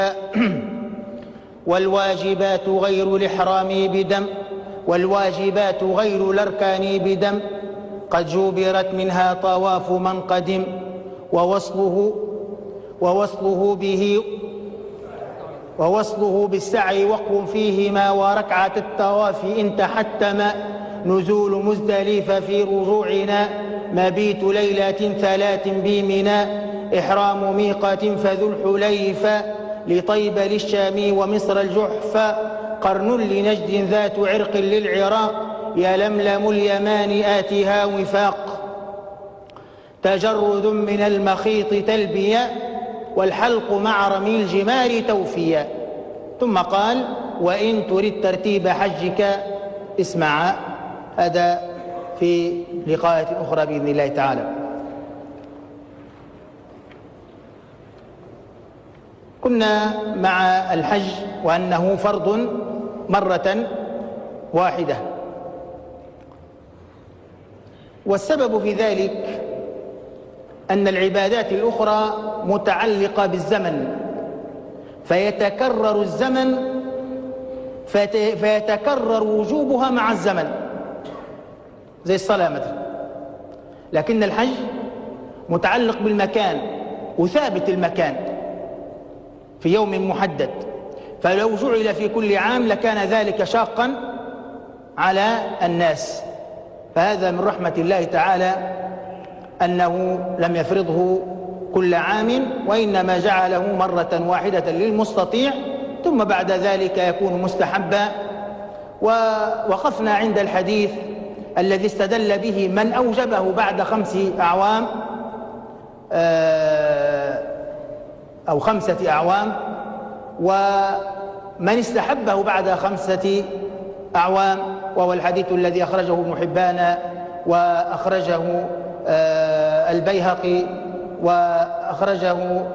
والواجبات غير الإحرام بدم والواجبات غير الأركان بدم قد جبرت منها طواف من قدم ووصله بالسعي وقف فيهما وركعة الطواف إن تحتم نزول مزدلفة في رجوعنا مبيت ليلة 3 بمنى إحرام ميقات فذو الحليفة لطيبة للشام ومصر الجحفة قرن لنجد ذات عرق للعراق يلملم اليمان آتها وفاق تجرد من المخيط تلبية والحلق مع رمي الجمار توفية. ثم قال وإن تريد ترتيب حجك اسمع. هذا في لقاءات أخرى بإذن الله تعالى. كنا مع الحج وأنه فرض مرة واحدة، والسبب في ذلك أن العبادات الأخرى متعلقة بالزمن، فيتكرر الزمن فيتكرر وجوبها مع الزمن زي الصلاة مثلا. لكن الحج متعلق بالمكان وثابت المكان في يوم محدد، فلو جعل في كل عام لكان ذلك شاقا على الناس. فهذا من رحمة الله تعالى أنه لم يفرضه كل عام، وإنما جعله مرة واحدة للمستطيع، ثم بعد ذلك يكون مستحبا. ووقفنا عند الحديث الذي استدل به من أوجبه بعد 5 أعوام أو 5 أعوام، ومن استحبه بعد 5 أعوام، وهو الحديث الذي أخرجه ابن حبان وأخرجه البيهقي وأخرجه